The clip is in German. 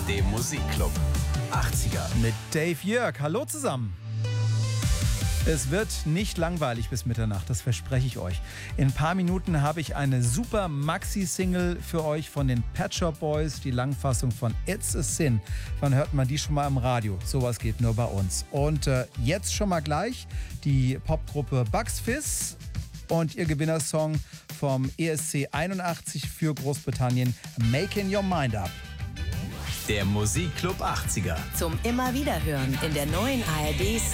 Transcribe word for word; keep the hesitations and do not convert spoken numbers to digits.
dem Musikclub achtziger. Mit Dave Jörg. Hallo zusammen. Es wird nicht langweilig bis Mitternacht, das verspreche ich euch. In ein paar Minuten habe ich eine super Maxi-Single für euch von den Pet Shop Boys, die Langfassung von It's a Sin. Wann hört man die schon mal im Radio? Sowas geht nur bei uns. Und äh, jetzt schon mal gleich die Popgruppe Bucks Fizz und ihr Gewinnersong vom E S C einundachtzig für Großbritannien, Making Your Mind Up. Der Musikclub achtziger. Zum immer wieder hören in der neuen A R D